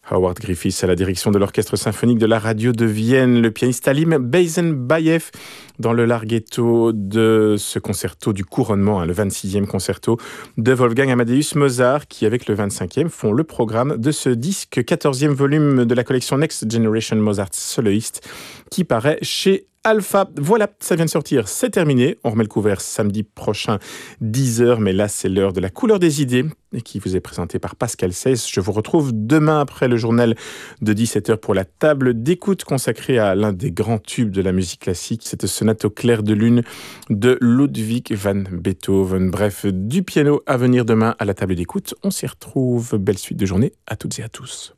Howard Griffiths à la direction de l'Orchestre symphonique de la radio de Vienne, le pianiste Alim Beyzenbayev dans le larghetto de ce concerto du couronnement, le 26e concerto de Wolfgang Amadeus Mozart, qui avec le 25e font le programme de ce disque, 14e volume de la collection Next Generation Mozart Soloist, qui paraît chez Alpha. Voilà, ça vient de sortir, c'est terminé. On remet le couvert samedi prochain, 10h, mais là c'est l'heure de la couleur des idées, qui vous est présentée par Pascal Seyss. Je vous retrouve demain après le journal de 17h pour la table d'écoute consacrée à l'un des grands tubes de la musique classique, cette sonate au clair de lune de Ludwig van Beethoven. Bref, du piano à venir demain à la table d'écoute. On s'y retrouve. Belle suite de journée à toutes et à tous.